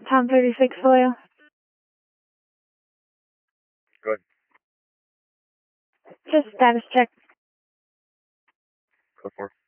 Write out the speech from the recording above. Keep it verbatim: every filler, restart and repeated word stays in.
Tom thirty-six Soil. Good. Just status check. Go for it.